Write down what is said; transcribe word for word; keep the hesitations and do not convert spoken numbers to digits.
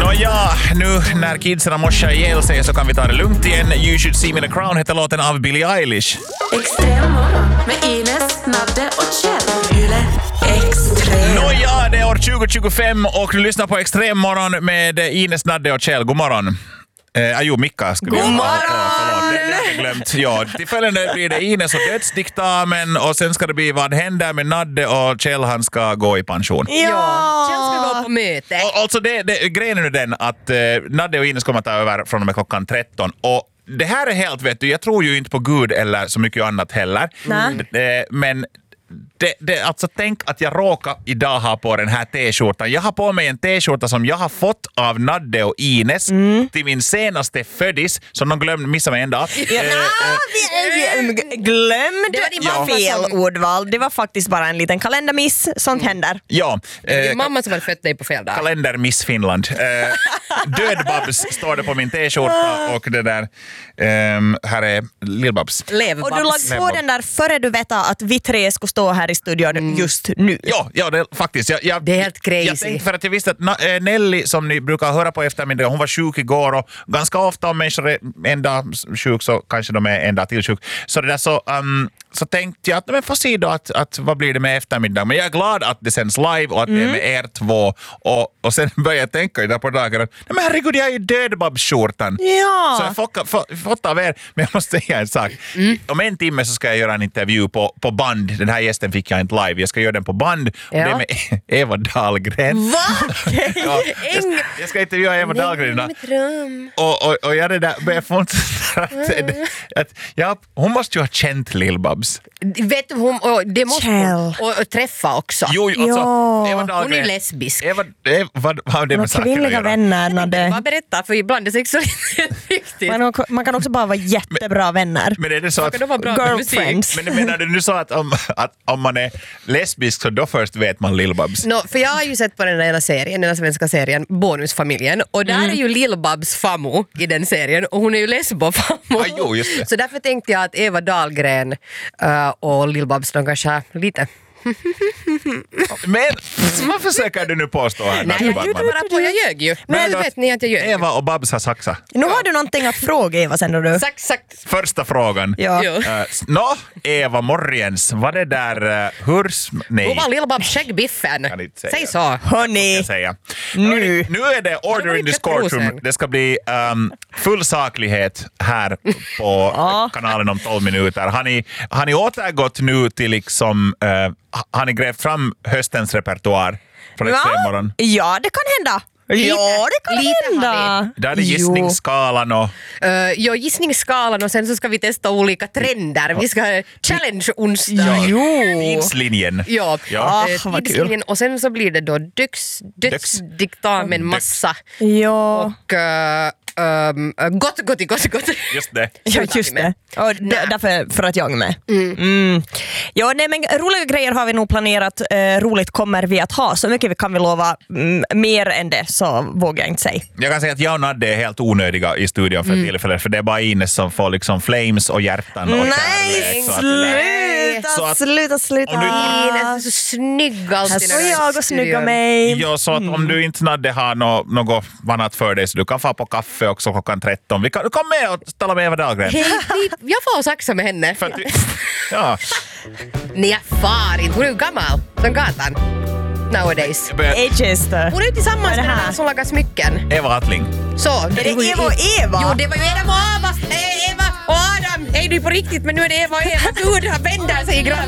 Nåja, nu när kidsen morsar ihjäl sig så kan vi ta det lugnt igen. You should see me the crown heter låten av Billie Eilish. Extrem morgon med Ines, Nadde och Kjell. Yle Extrem. Nåja, det är år tjugo tjugofem och du lyssnar på Extrem morgon med Ines, Nadde och Kjell. God morgon. Eh, jo, Micka skulle God jag morgon! Förlåt, det har jag glömt. Ja, till följande blir det Ines och dödsdiktamen och sen ska det bli vad händer med Nadde och Kjell, han ska gå i pension. Ja, Kjell ska gå på möte. Och, alltså det, det, grejen är nu den att eh, Nadde och Ines kommer att ta över från och med klockan tretton och det här är helt, vet du, jag tror ju inte på Gud eller så mycket annat heller. Mm. Eh, men Det, det, alltså tänk att jag råkar idag ha på den här t-skjortan. Jag har på mig en t-skjorta som jag har fått av Nadde och Ines mm. till min senaste födis som de glömde missa mig en dag. Ja, eh, eh, glömd Det var din mamma fel som- ordval. Det var faktiskt bara en liten kalendermiss. Sånt händer. ja, eh, Din mamma som hade fött dig på fel dag. kalender Miss Finland. Eh, Dödbabs står det på min t-skjorta och det där ehm, här är Lill-Babs. Lev, Och du lade på den där före du vet att vi tre skulle stå här i studion mm. just nu. Ja, ja det, faktiskt. Jag, jag, Det är helt crazy. Jag tänkte för att jag visste att Na- äh, Nelly som ni brukar höra på eftermiddagen, hon var sjuk igår och ganska ofta om människor är en dag sjuk så kanske de är en dag till sjuk. Så det där så, um, så tänkte jag att men får se då att, att vad blir det med eftermiddagen. Men jag är glad att det sänds live och att mm. det är med er två. Och, och sen började jag tänka idag på dagen att nej men herregud, jag är ju Dödbabs-skjortan. Ja. Så jag får, får, fått av er, men jag måste säga en sak. Mm. Om en timme så ska jag göra en intervju på, på band. Den här gästen fick jag inte live. Jag ska göra den på band. Och Ja. det är med Eva Dahlgren. Va? Ja, jag, ska, jag ska intervjua Eva Dahlgren idag. Och, och, och jag det där, men jag får inte att, att, ja, hon måste ju ha känt Lill-Babs. Vet du, hon, och det måste hon, och, och träffa också. Jo, alltså, Ja. Eva Hon Dahlgren. är lesbisk. Eva, Eva, vad vad har det De med saker att kvinnliga göra? vännerna. Det. Bara berätta, för ibland är sexualitet viktigt. Man, man kan också bara vara jättebra vänner. Men är det så att... Kan de vara bra med musik? Girlfriends. Men menar du nu så att om, att om man är lesbisk så då först vet man Lill-Babs? No, för jag har ju sett på den ena serien, den svenska serien Bonusfamiljen, och där Mm. är ju Lill-Babs famo i den serien och hon är ju lesbo-famo. Ah, jo, just det. Så därför tänkte jag att Eva Dahlgren uh, och Lill-Babs, de kanske har lite... Men vad försöker du nu påstå här? Nej, Nadia jag Backman? gjorde bara på, jag ljög ju. Men Men nu då- vet ni att jag ljög. Eva och Babs har saxa. Nu har du någonting att fråga Eva sen då du. Sagt, sagt. Första frågan. Ja. Jo. Uh, Nå, Eva Morjens, vad det där uh, hurs... Nej, Hon var Lill-Babs skäggbiffen. Kan inte säga. Säg så. Hörni, jag säga. Nu. Hörrni, nu är det order in this courtroom. Det ska bli um, full saklighet här på kanalen om tolv minuter. Har ni, har ni återgått nu till liksom... Uh, har ni grävt fram höstens repertoar från Extremmorgon? ja, det kan hända. Ja, det kan lite har hända. Där är det gissningsskalan och... Uh, ja, gissningsskalan och sen så ska vi testa olika trender. Vi ska ha challenge-onsdag. Tidslinjen. Ja, Ja. eh, Ah, vad kul. tidslinjen. Och sen så blir det då döds, dödsdiktamen massa. Ja, Och uh, um, gott, gott, gott, gott. Just det. ja, just det. Och d- därför för att jag är med. Mm. Mm. Ja, nej, men roliga grejer har vi nog planerat. Eh, roligt kommer vi att ha. Så mycket vi kan vi lova. Mm, mer än det så vågar jag inte säga. Jag kan säga att jag och Nadde är helt onödiga i studion för tillfället, för det är bara Ines som får liksom flames och hjärtan och Nej, kärlek. Så att det där- sluta, Så att- sluta, sluta. om du inte- Ines är så snygg alltid. Här när står du är i jag och snygga studion. mig. Ja, så att om du inte Nadde har nå- något annat för dig så du kan få på kaffe också klockan tretton. Vi kan, du kom med och tala med Eva Dahlgren. Hej, hej, jag får saxa med henne. För att du, ja, Nej, jag far inte. Hon är ju gammal. Från gatan. Nowadays. jag börjar, Ages. Hon är ju tillsammans Vad är det med här? den som lagar smycken. Eva Attling. Så. Är det Eva och Eva? Jo, det var ju Eva och Eva. Eh, Eva och Adam. Är du på riktigt? Men nu är det Eva och Eva. Gud, han vänder sig i graven.